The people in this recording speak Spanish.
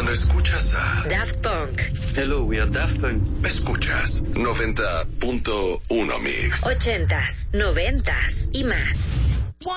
Cuando escuchas a Daft Punk. Hello, we are Daft Punk. Escuchas 90.1 Mix. 80s, 90s y más.